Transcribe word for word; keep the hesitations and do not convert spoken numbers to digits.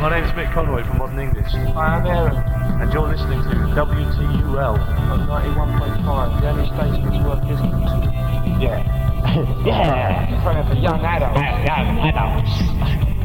My name's Mick Conroy from Modern English. Hi, I'm Aaron. And you're listening to W T U L On ninety-one point five, the only station that's worth listening to. Yeah. Yeah. It's for young adults. Young adults.